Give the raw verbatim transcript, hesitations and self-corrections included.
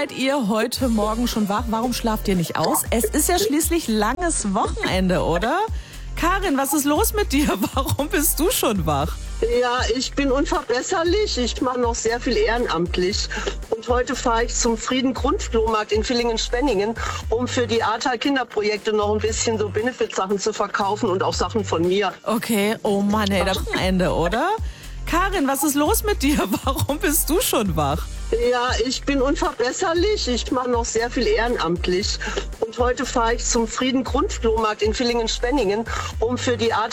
seid ihr heute Morgen schon wach? Warum schlaft ihr nicht aus? Es ist ja schließlich langes Wochenende, oder? Karin, was ist los mit dir? Warum bist du schon wach? Ja, ich bin unverbesserlich. Ich mache noch sehr viel ehrenamtlich. Und heute fahre ich zum Frieden-Grundflohmarkt in Villingen-Spenningen, um für die Ahrtal Kinderprojekte noch ein bisschen so Benefit-Sachen zu verkaufen und auch Sachen von mir. Okay, oh Mann, ey, das Wochenende, oder? Karin, was ist los mit dir? Warum bist du schon wach? Ja, ich bin unverbesserlich. Ich mache noch sehr viel ehrenamtlich. Und heute fahre ich zum Frieden-Grundflohmarkt in Villingen-Spenningen, um für die Ahrtal